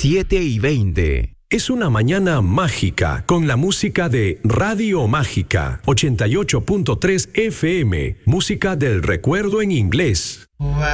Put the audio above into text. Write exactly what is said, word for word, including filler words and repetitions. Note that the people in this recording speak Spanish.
siete y veinte. Es una mañana mágica con la música de Radio Mágica ochenta y ocho punto tres F M, música del recuerdo en inglés.